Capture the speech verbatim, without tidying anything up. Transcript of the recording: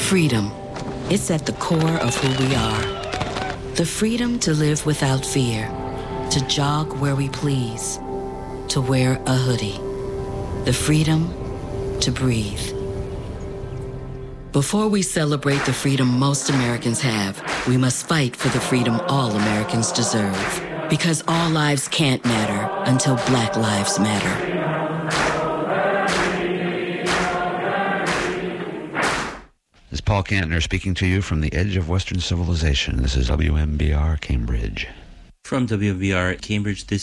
Freedom. It's at the core of who we are. The freedom to live without fear, to jog where we please, to wear a hoodie. The freedom to breathe. Before we celebrate the freedom most Americans have, we must fight for the freedom all Americans deserve. Because all lives can't matter until Black lives matter. This is Paul Kantner speaking to you from the edge of Western civilization. This is W M B R Cambridge. From W M B R Cambridge, this